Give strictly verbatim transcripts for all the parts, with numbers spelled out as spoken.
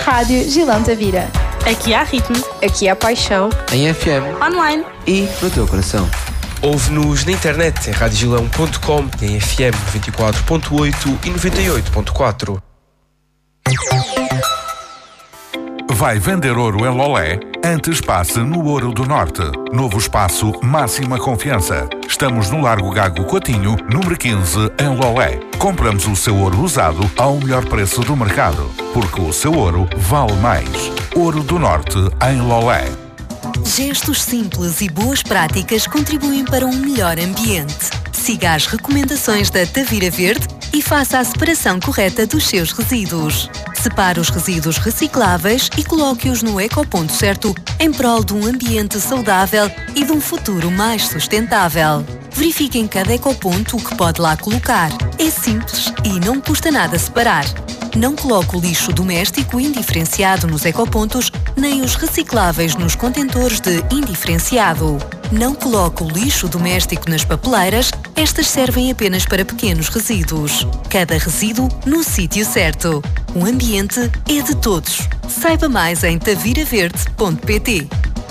Rádio Gilão Tavira. Aqui há ritmo. Aqui há paixão. Em F M. Online. E no teu coração. Ouve-nos na internet em rádio gilão ponto com, em F M noventa e quatro ponto oito e noventa e oito ponto quatro. Vai vender ouro em Lolé? Antes passe no Ouro do Norte. Novo espaço, máxima confiança. Estamos no Largo Gago Coutinho, número quinze, em Lolé. Compramos o seu ouro usado ao melhor preço do mercado, porque o seu ouro vale mais. Ouro do Norte, em Lolé. Gestos simples e boas práticas contribuem para um melhor ambiente. Siga as recomendações da Tavira Verde e faça a separação correta dos seus resíduos. Separe os resíduos recicláveis e coloque-os no ecoponto certo em prol de um ambiente saudável e de um futuro mais sustentável. Verifique em cada ecoponto o que pode lá colocar. É simples e não custa nada separar. Não coloque o lixo doméstico indiferenciado nos ecopontos, nem os recicláveis nos contentores de indiferenciado. Não coloque o lixo doméstico nas papeleiras, estas servem apenas para pequenos resíduos. Cada resíduo no sítio certo. O ambiente é de todos. Saiba mais em tavira verde ponto pt.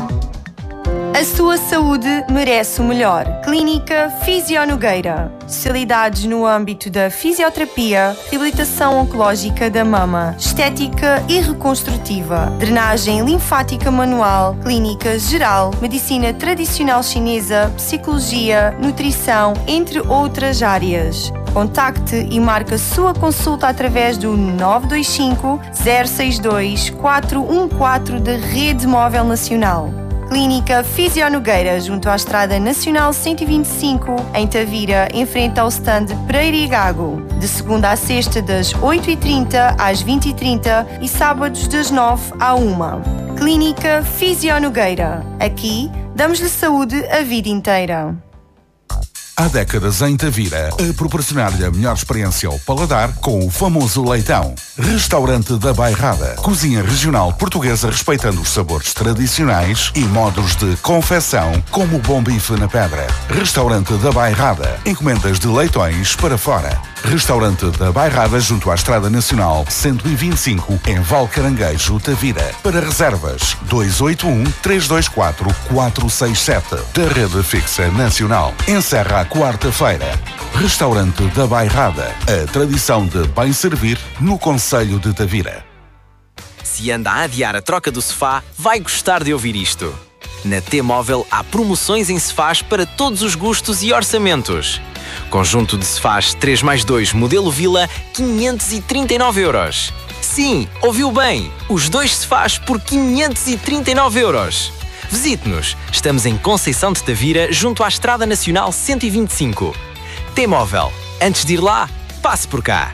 A sua saúde merece o melhor. Clínica Fisio Nogueira. Especialidades no âmbito da fisioterapia, reabilitação oncológica da mama, estética e reconstrutiva, drenagem linfática manual, clínica geral, medicina tradicional chinesa, psicologia, nutrição, entre outras áreas. Contacte e marque a sua consulta através do nove dois cinco, zero seis dois, quatro um quatro da Rede Móvel Nacional. Clínica Fisio Nogueira, junto à Estrada Nacional cento e vinte e cinco, em Tavira, em frente ao stand Pereira e Gago. De segunda a sexta, das oito e trinta às vinte e trinta e sábados das nove à uma. Clínica Fisio Nogueira. Aqui, damos-lhe saúde a vida inteira. Há décadas em Tavira, a proporcionar-lhe a melhor experiência ao paladar com o famoso leitão. Restaurante da Bairrada. Cozinha regional portuguesa respeitando os sabores tradicionais e modos de confecção, como o bom bife na pedra. Restaurante da Bairrada. Encomendas de leitões para fora. Restaurante da Bairrada junto à Estrada Nacional cento e vinte e cinco, em Valcaranguejo, Tavira. Para reservas, dois oito um, três dois quatro, quatro seis sete. Da Rede Fixa Nacional. Encerra a quarta-feira. Restaurante da Bairrada. A tradição de bem servir no concelho de Tavira. Se anda a adiar a troca do sofá, vai gostar de ouvir isto. Na T-Móvel há promoções em sofás para todos os gostos e orçamentos. Conjunto de sofás três mais dois modelo Vila, quinhentos e trinta e nove euros. Sim, ouviu bem! Os dois sofás por quinhentos e trinta e nove euros. Visite-nos. Estamos em Conceição de Tavira, junto à Estrada Nacional cento e vinte e cinco. T-Móvel. Antes de ir lá, passe por cá.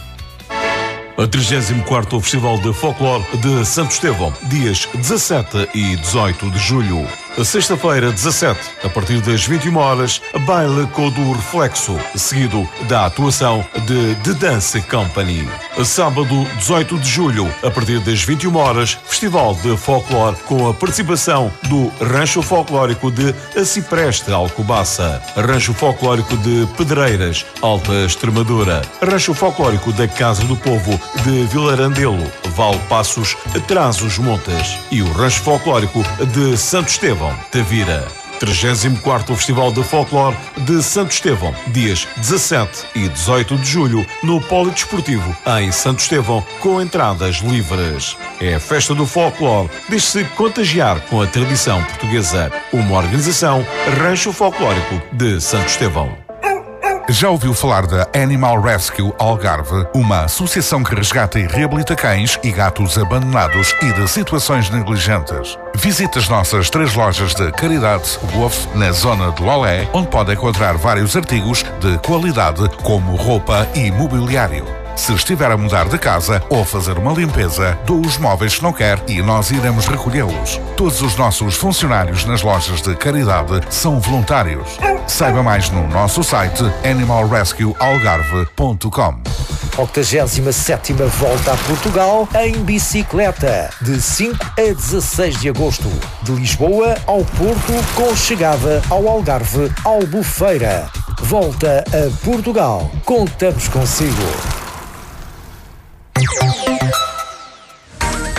A trigésimo quarto Festival de Folclore de Santo Estevão, dias dezassete e dezoito de julho. Sexta-feira, dezassete, a partir das vinte e uma horas, baile com do Reflexo, seguido da atuação de The Dance Company. Sábado, dezoito de julho, a partir das vinte e uma horas, Festival de Folclore com a participação do Rancho Folclórico de Acipreste, Alcobaça, Rancho Folclórico de Pedreiras, Alta Extremadura, Rancho Folclórico da Casa do Povo de Vilarandelo, Valpassos, Trás-os-Montes e o Rancho Folclórico de Santo Estevão, Tavira. trigésimo quarto Festival de Folclore de Santo Estevão, dias dezassete e dezoito de julho, no Polidesportivo, em Santo Estevão, com entradas livres. É a festa do folclore, deixe-se contagiar com a tradição portuguesa. Uma organização Rancho Folclórico de Santo Estevão. Já ouviu falar da Animal Rescue Algarve, uma associação que resgata e reabilita cães e gatos abandonados e de situações negligentes? Visite as nossas três lojas de caridade Wolf na zona de Lolé, onde pode encontrar vários artigos de qualidade como roupa e mobiliário. Se estiver a mudar de casa ou a fazer uma limpeza, doe os móveis que não quer e nós iremos recolhê-los. Todos os nossos funcionários nas lojas de caridade são voluntários. Saiba mais no nosso site animal rescue algarve ponto com. octogésima sétima Volta a Portugal em bicicleta, de cinco a dezasseis de agosto. De Lisboa ao Porto, com chegada ao Algarve, Albufeira. Volta a Portugal. Contamos consigo.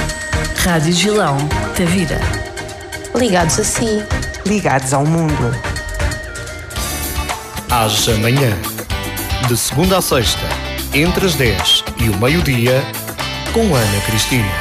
Rádio Gilão, Tavira. Ligados a si. Ligados ao mundo. Haja amanhã. De segunda a sexta, entre as dez e o meio-dia, com Ana Cristina.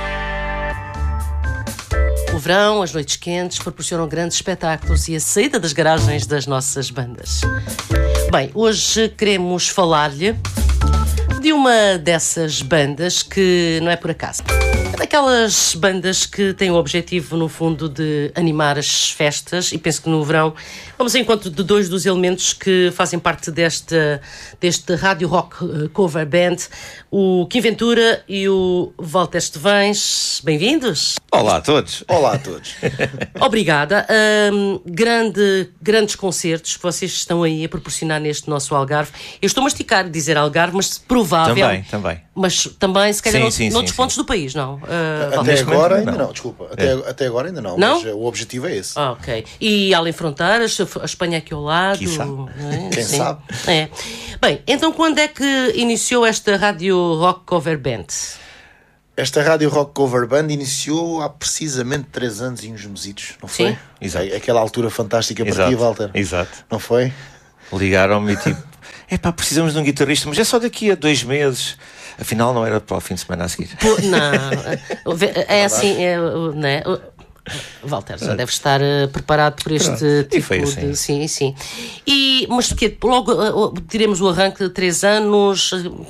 O verão, as noites quentes proporcionam grandes espetáculos e a saída das garagens das nossas bandas. Bem, hoje queremos falar-lhe de uma dessas bandas que não é por acaso. É daquelas bandas que têm o objetivo, no fundo, de animar as festas, e penso que no verão vamos ao encontro de dois dos elementos que fazem parte deste, deste rádio rock cover band, o Kim Ventura e o Walter Estevães. Bem-vindos. Olá a todos. Olá a todos. Obrigada. Um, grande, grandes concertos que vocês estão aí a proporcionar neste nosso Algarve. Eu estou a masticar dizer Algarve, mas provável. Também, também. Mas também, se calhar, sim, no, sim, noutros sim, pontos sim. do país, não? Uh, até agora ainda não, não desculpa. Até, é. até agora ainda não, não? Mas uh, o objetivo é esse. Ah, ok. E além fronteiras, a Espanha aqui ao lado. É? Quem Sim. sabe? É. Bem, então quando é que iniciou esta Rádio Rock Cover Band? Esta Rádio Rock Cover Band iniciou há precisamente três anos e uns mesitos, não foi? Sim. Exato. Aquela altura fantástica para Exato. ti, Walter. Exato. Não foi? Ligaram-me e tipo, epá, precisamos de um guitarrista, mas é só daqui a dois meses. Afinal não era para o fim de semana a seguir. Pô, não, é assim, é, né? Walter, já deve estar uh, preparado por este Pronto. tipo e foi assim. de... Sim, sim. E, mas o quê? Logo uh, diremos o arranque de três anos...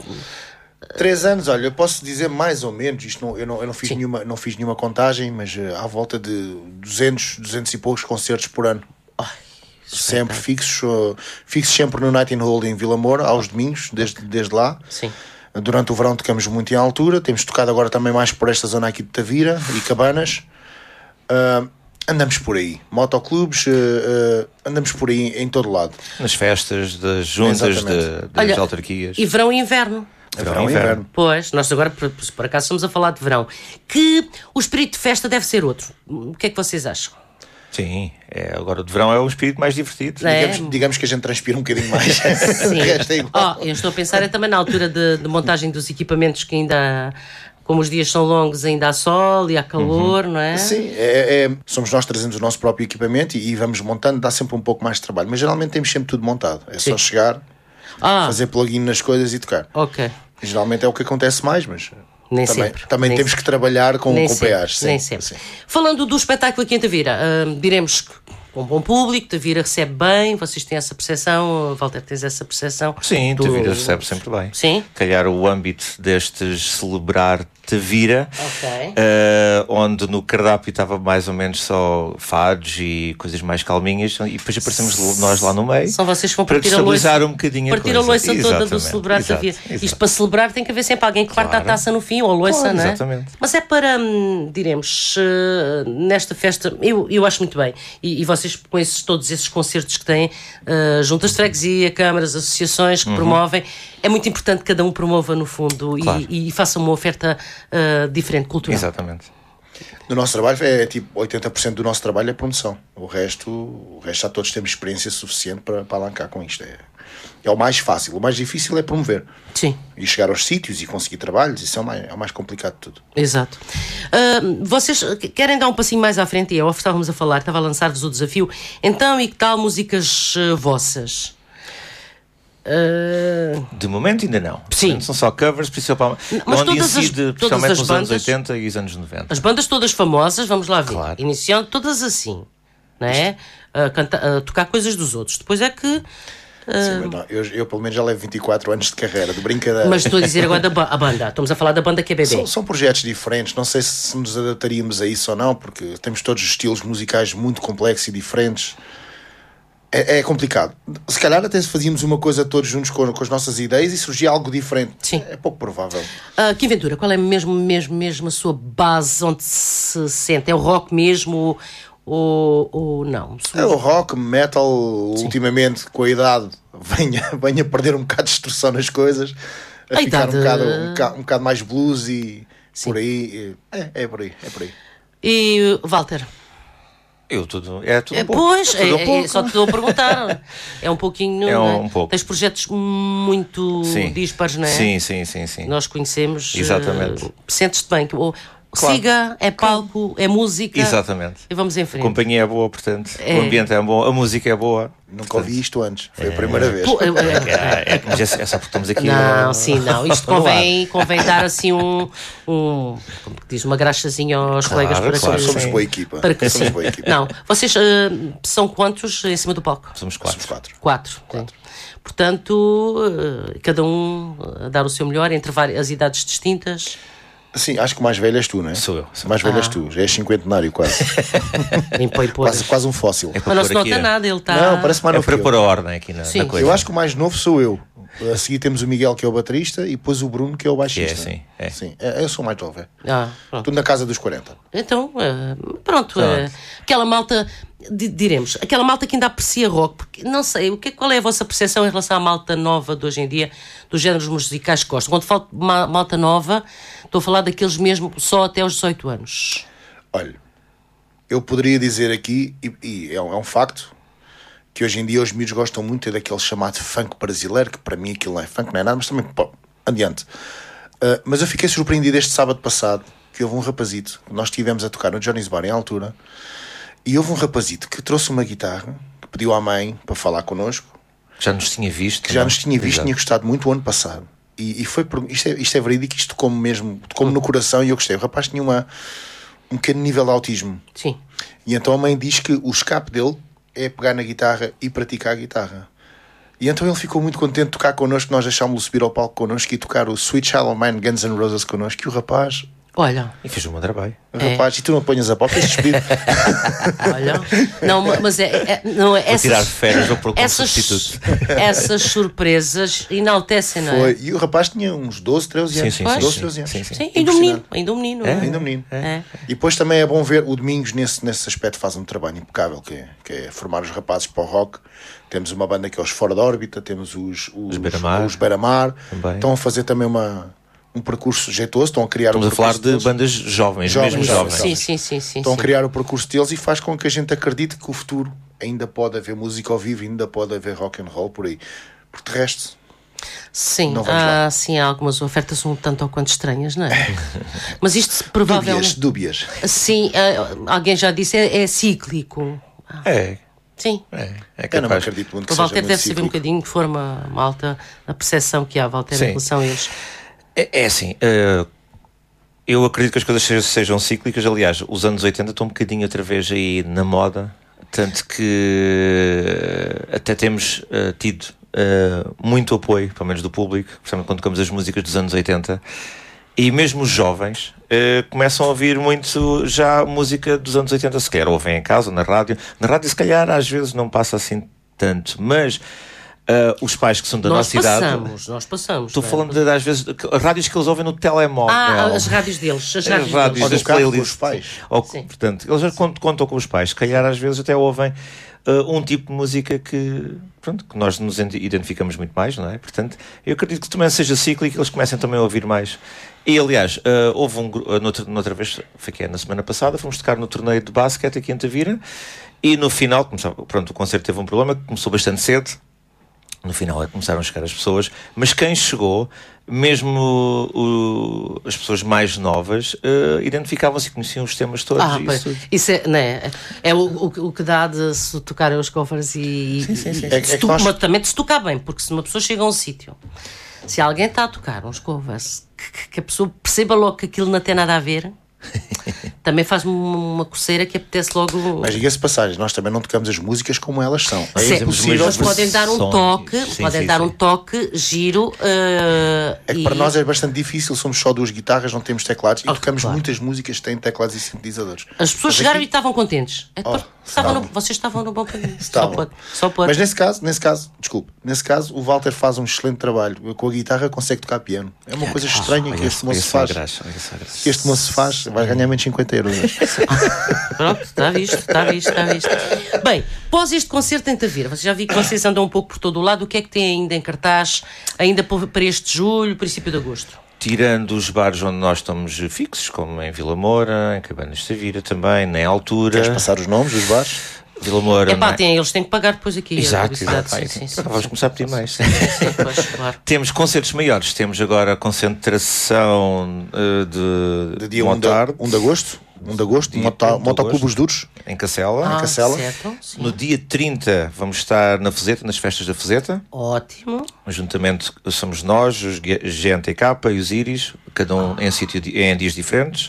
Três anos, olha, eu posso dizer mais ou menos, isto não, eu, não, eu não, fiz nenhuma, não fiz nenhuma contagem, mas uh, à volta de duzentos, duzentos e poucos concertos por ano. Ai, sempre fixos, uh, fixos sempre no Night in Hold em Vila Moura, aos domingos, desde, desde lá. Sim. Durante o verão tocamos muito em altura, temos tocado agora também mais por esta zona aqui de Tavira e Cabanas. Uh, andamos por aí, motoclubes, uh, uh, andamos por aí em todo lado. Nas festas, das juntas, de, das Olha, autarquias. E verão e inverno. Verão e inverno. inverno. Pois, nós agora, por, por acaso, estamos a falar de verão. Que o espírito de festa deve ser outro. O que é que vocês acham? Sim, é, agora de verão é o espírito mais divertido. É. Digamos, digamos que a gente transpira um bocadinho mais. Sim. O resto é igual. Oh, eu estou a pensar é também na altura de, de montagem dos equipamentos, que ainda, como os dias são longos, ainda há sol e há calor, uhum. não é? Sim, é, é, somos nós que trazemos o nosso próprio equipamento e, e vamos montando, dá sempre um pouco mais de trabalho, mas geralmente temos sempre tudo montado. É Sim. só chegar, ah. fazer plugin nas coisas e tocar. Ok. Geralmente é o que acontece mais, mas... Nem também, sempre. Também Nem temos sempre. que trabalhar com, Nem com sempre. P As. Sim, Nem sempre. Sim. Falando do espetáculo aqui em Tavira, uh, diremos que com um bom público, Tavira recebe bem, vocês têm essa percepção, Walter, tens essa percepção? Sim, do... Tavira recebe sempre bem. Sim? Calhar o âmbito destes celebrar Tavira, okay. uh, onde no cardápio estava mais ou menos só fados e coisas mais calminhas, e depois aparecemos nós lá no meio. São vocês que vão para partir a loiça, um bocadinho partir a, a loiça toda exatamente, do celebrar exato, Tavira. exato. Isto para celebrar tem que haver sempre alguém que parte claro. a taça no fim, ou a loiça, claro, não é? Exatamente. Mas é para, hum, diremos, uh, nesta festa, eu, eu acho muito bem, e, e vocês com esses, todos esses concertos que têm, uh, juntas de freguesia, câmaras, associações que uhum. promovem, é muito importante que cada um promova no fundo claro. e, e faça uma oferta uh, diferente, cultural. Exatamente. No nosso trabalho é tipo oitenta por cento do nosso trabalho é promoção. O resto, o resto já todos temos experiência suficiente para, para alancar com isto. É, é o mais fácil. O mais difícil é promover. Sim. E chegar aos sítios e conseguir trabalhos. Isso é o mais, é o mais complicado de tudo. Exato. Uh, vocês querem dar um passinho mais à frente? E eu estávamos a falar, estava a lançar-vos o desafio. Então, e que tal músicas uh, vossas? Uh... De momento ainda não. Sim. São só covers, principalmente, mas onde todas incide, as, principalmente as nos bandas, anos oitenta e os anos noventa. As bandas todas famosas, vamos lá ver. Claro. Iniciando todas assim, não é? A, canta, a tocar coisas dos outros. Depois é que... Uh... Sim, mas não, eu, eu pelo menos já levo vinte e quatro anos de carreira, de brincadeira. Mas estou a dizer agora da ba- a banda. Estamos a falar da banda que é B B. São, são projetos diferentes. Não sei se nos adaptaríamos a isso ou não, porque temos todos os estilos musicais muito complexos e diferentes. É, é complicado. Se calhar até se fazíamos uma coisa todos juntos com, com as nossas ideias e surgia algo diferente. Sim. É pouco provável. Uh, Kim Ventura, qual é mesmo, mesmo, mesmo a sua base onde se sente? É o rock mesmo ou, ou não? É o rock, metal, Sim. ultimamente com a idade venha, venha a perder um bocado de instrução nas coisas, a, a ficar idade... um, bocado, um, bocado, um bocado mais blues e Sim. por aí. É, é por aí, é por aí. E Walter? Eu tudo, é tudo é, um pouco. Pois, é, tudo é, um pouco. é, só te estou a perguntar. É um pouquinho. É um, né? um pouco. Tens projetos muito sim. dispares, não é? Sim, sim, sim, sim. Nós conhecemos. Exatamente. Uh, sentes-te bem? Ou, Claro. Siga, é palco, é música. Exatamente. E vamos em frente. A companhia é boa, portanto, é. o ambiente é bom, a música é boa. Nunca portanto, ouvi isto antes, foi a primeira vez. Pô, é, é, é, mas é, é só porque estamos aqui. Não, no, sim, não. Isto convém, convém dar assim um, um como diz, uma graxazinha aos claro, colegas para claro, que somos boa equipa. Para que, somos sim. boa equipa. Não, vocês uh, são quantos em cima do palco? Somos quatro. Somos quatro. Quatro. quatro. Portanto, uh, cada um a dar o seu melhor entre várias as idades distintas. Sim, acho que o mais velho és tu, não é? Sou eu. Sou. O mais velho ah. és tu, já és cinquentenário quase. quase, quase um fóssil. É mas não se nota a... nada, ele está. Não, parece mais é novo. Para pôr a ordem aqui na, na coisa. Eu acho que o mais novo sou eu. A seguir temos o Miguel, que é o baterista, e depois o Bruno, que é o baixista. Que é, sim, é. Sim, eu sou mais novo. É. Ah, tudo na casa dos quarenta. Então, uh, pronto. Uh, aquela malta, diremos, aquela malta que ainda aprecia rock, porque não sei, o que, qual é a vossa percepção em relação à malta nova de hoje em dia, dos géneros musicais que gostam? Quando falo de malta nova, estou a falar daqueles mesmo só até aos dezoito anos. Olha, eu poderia dizer aqui, e, e é, um, é um facto, que hoje em dia os miúdos gostam muito daquele chamado funk brasileiro, que para mim aquilo não é funk, não é nada, mas também, pô, adiante. Uh, mas eu fiquei surpreendido este sábado passado, que houve um rapazito, que nós estivemos a tocar no Johnny's Bar em altura, e houve um rapazito que trouxe uma guitarra, que pediu à mãe para falar connosco. Já nos tinha visto. Que já não? nos tinha visto, Exato. Tinha gostado muito o ano passado. E, e foi por, isto, é, isto é verídico, isto tocou-me mesmo, tocou-me no coração e eu gostei. O rapaz tinha uma, um pequeno nível de autismo. Sim. E então a mãe diz que o escape dele é pegar na guitarra e praticar a guitarra. E então ele ficou muito contente de tocar connosco. Nós deixámos-lo subir ao palco connosco e tocar o Sweet Child of Mine, Guns N' Roses connosco. E o rapaz... Olha... E fez um bom trabalho. O rapaz... É. E tu não apanhas a pau, tens despedido. Olha... Não, mas é... é não, essas, tirar férias ou por essas, substituto. Essas surpresas enaltecem, não é? Foi. E o rapaz tinha uns doze, treze anos. Sim, sim, doze, sim, treze anos. Sim, sim. Sim, ainda um menino. Ainda um menino. É? É? Ainda um menino. É. É. E depois também é bom ver o Domingos nesse, nesse aspecto faz um trabalho impecável, que é, que é formar os rapazes para o rock. Temos uma banda que é os Fora da Órbita, temos os, os, os Beira-Mar. Os Beira-Mar. Estão a fazer também uma, um percurso jeitoso, estão a criar Estamos um a falar de deles. bandas jovens, jovens mesmo jovens. Sim, sim, sim, sim, estão sim. a criar o percurso deles e faz com que a gente acredite que o futuro ainda pode haver música ao vivo, ainda pode haver rock and roll por aí. Porque de resto... Sim, há, sim, há algumas ofertas um tanto ou quanto estranhas, não é? Mas isto provavelmente... Dúbias, dúbias. Sim, alguém já disse, é, é cíclico. É. Sim. É, é eu não me acredito muito que o Walter seja deve muito saber um bocadinho de forma alta a percepção que há, Walter, sim. em relação a eles. É, é assim, uh, eu acredito que as coisas sejam, sejam cíclicas. Aliás, os anos oitenta estão um bocadinho outra vez aí na moda, tanto que uh, até temos uh, tido uh, muito apoio, pelo menos do público, principalmente quando tocamos as músicas dos anos oitenta. E mesmo os jovens uh, começam a ouvir muito já música dos anos oitenta, se calhar ouvem em casa, na rádio. Na rádio, se calhar, às vezes não passa assim tanto, mas uh, os pais que são da nós nossa passamos, idade. Nós passamos. Estou falando de, às vezes, de, rádios que eles ouvem no telemóvel. Ah, as rádios deles. As rádios, as rádios deles. das playlists. Os pais. Ou, portanto, eles já contam, contam com os pais. Se calhar, às vezes, até ouvem uh, um tipo de música que, pronto, que nós nos identificamos muito mais, não é? Portanto, eu acredito que também seja cíclico e eles comecem também a ouvir mais. E aliás, uh, houve um uh, noutra, noutra vez, foi que é na semana passada, fomos tocar no torneio de basquete aqui em Tavira e no final, começava, pronto, o concerto teve um problema que começou bastante cedo. No final é que começaram a chegar as pessoas, mas quem chegou, mesmo o, as pessoas mais novas, uh, identificavam-se e conheciam os temas todos. Ah, isso, isso é, né, é o, o, o que dá de se tocarem os covers e, sim, sim, sim. e É, se é tu, nós... mas também de se tocar bem, porque se uma pessoa chega a um sítio, se alguém está a tocar uns covers que, que a pessoa perceba logo que aquilo não tem nada a ver, também faz-me uma coceira que apetece logo. Mas diga-se passagem, nós também não tocamos as músicas como elas são. Se é possível, mas podem dar um toque, sim, podem sim, dar sim. um toque giro. Uh, é que e... para nós é bastante difícil, somos só duas guitarras, não temos teclados e oh, tocamos claro. muitas músicas que têm teclados e sintetizadores. As pessoas mas chegaram aqui... e estavam contentes. É oh, estavam no, vocês estavam no bom caminho. Só pode, só pode. Mas nesse caso, nesse caso, desculpe, nesse caso o Walter faz um excelente trabalho. Com a guitarra consegue tocar piano. É uma coisa estranha ah, que este moço faz. Graça, que este moço faz, vai ganhar menos cinquenta euros. Pronto, está visto, está visto, está visto. Bem, pós este concerto em Tavira, você já viu que vocês andam um pouco por todo o lado. O que é que tem ainda em cartaz, ainda para este julho, princípio de agosto? Tirando os bares onde nós estamos fixos, como em Vila Moura, em Cabanas de Tavira também, nem altura. Queres passar os nomes dos bares? Vila Moura. É pá, não é? tem, eles têm que pagar depois aqui. Exato, a exato. sim, sim, sim, Vamos sim, começar a sim, pedir mais. Sim, sim, pois, claro. Temos concertos maiores. Temos agora a concentração uh, de, de dia um de, um de agosto. um de agosto, Mota, Motoclubos Duros. Em Cacela. Ah, em Cacela. Certo, no dia trinta vamos estar na Fezeta, nas festas da Fezeta. Ótimo. Juntamente somos nós, os G N T K e os Íris, cada um ah. em, sítio, em dias diferentes.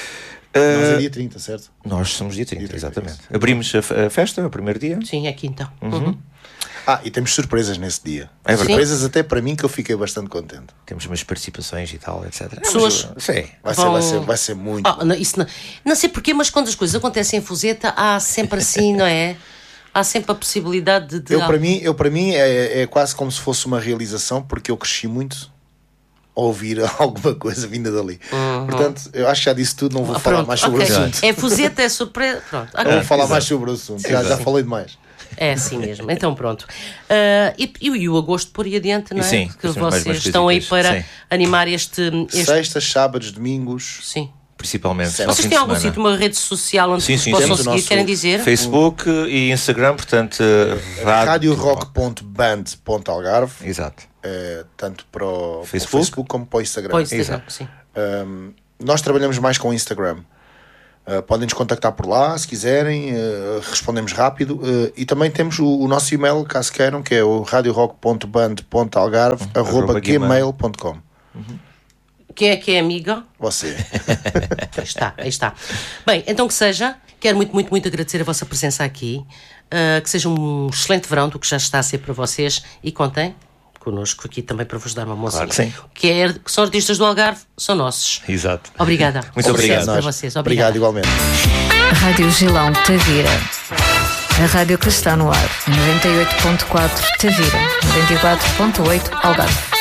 Nós é dia trinta, certo? Nós somos dia trinta, dia trinta exatamente. Isso. Abrimos a, a festa, o primeiro dia. Sim, aqui então. Uhum. Uhum. Ah, e temos surpresas nesse dia. É surpresas Sim. até para mim que eu fiquei bastante contente. Temos umas participações e tal, etcétera. Pessoas... Sim. Vai, vão... ser, vai, ser, vai ser muito. Ah, não, isso não... não sei porquê, mas quando as coisas acontecem em Fuzeta, há sempre assim, não é? Há sempre a possibilidade de... de... Eu, para mim, eu, para mim é, é quase como se fosse uma realização, porque eu cresci muito a ouvir alguma coisa vinda dali. Uhum. Portanto, eu acho que já disse tudo, não vou ah, falar mais sobre okay. o assunto. É Fuzeta, é surpresa. Pronto. Okay. Não vou falar Exato. mais sobre o assunto, já, já falei demais. É assim mesmo, então pronto. Uh, e, e o agosto por aí adiante, não é? Sim, que vocês estão aí para Sim. animar este, este. Sextas, sábados, domingos. Sim. Principalmente. Vocês têm algum sítio, uma rede social onde sim, sim, possam seguir, querem dizer? Facebook e Instagram, portanto. rádio rock ponto band ponto algarve. Exato. Uh, tanto para o Facebook. Para o Facebook como para o Instagram. Para o Instagram, sim. Um, nós trabalhamos mais com o Instagram. Uh, podem nos contactar por lá se quiserem, uh, respondemos rápido. Uh, e também temos o, o nosso e-mail, caso queiram, que é o rádio rock ponto band ponto algarve arroba gmail ponto com. Uhum. Quem é que é amiga? Você. Aí está, aí está. Bem, então que seja, quero muito, muito, muito agradecer a vossa presença aqui. Uh, que seja um excelente verão do que já está a ser para vocês e contem connosco aqui também para vos dar uma moça. Claro que sim. Que, é, que são artistas do Algarve, são nossos. Exato. Obrigada. Muito obrigado para vocês. Obrigada. Obrigado igualmente. Rádio Gilão Tavira. A rádio que está no ar. noventa e oito ponto quatro Tavira. noventa e quatro ponto oito Algarve.